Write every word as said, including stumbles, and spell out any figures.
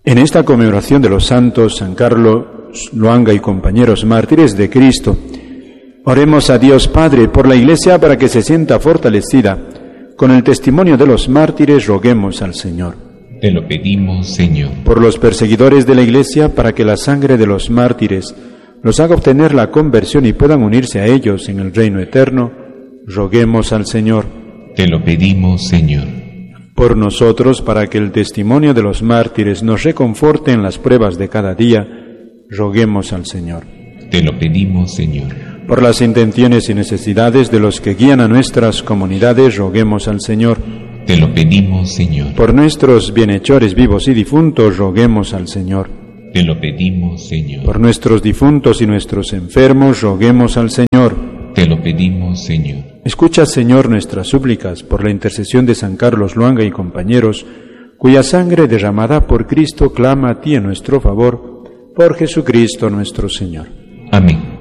En esta conmemoración de los santos San Carlos Luanga y compañeros mártires de Cristo, oremos a Dios Padre por la Iglesia para que se sienta fortalecida. Con el testimonio de los mártires roguemos al Señor. Te lo pedimos, Señor. Por los perseguidores de la Iglesia, para que la sangre de los mártires los haga obtener la conversión y puedan unirse a ellos en el reino eterno, roguemos al Señor. Te lo pedimos, Señor. Por nosotros, para que el testimonio de los mártires nos reconforte en las pruebas de cada día, roguemos al Señor. Te lo pedimos, Señor. Por las intenciones y necesidades de los que guían a nuestras comunidades, roguemos al Señor. Te lo pedimos, Señor. Por nuestros bienhechores vivos y difuntos, roguemos al Señor. Te lo pedimos, Señor. Por nuestros difuntos y nuestros enfermos, roguemos al Señor. Te lo pedimos, Señor. Escucha, Señor, nuestras súplicas por la intercesión de San Carlos Luanga y compañeros, cuya sangre derramada por Cristo clama a ti en nuestro favor, por Jesucristo nuestro Señor. Amén.